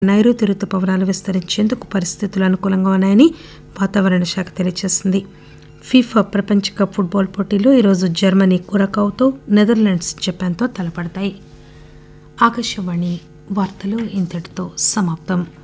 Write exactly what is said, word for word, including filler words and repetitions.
నైరుతి రుతుపవనాలు విస్తరించేందుకు పరిస్థితులు అనుకూలంగా ఉన్నాయని వాతావరణ శాఖ తెలియజేసింది. ఫీఫా ప్రపంచ కప్ ఫుట్బాల్ పోటీలో ఈరోజు జర్మనీ కురకావుతో, నెదర్లాండ్స్ జపాన్తో తలపడతాయి. ఆకాశవాణి వార్తలు ఇంతటితో సమాప్తం.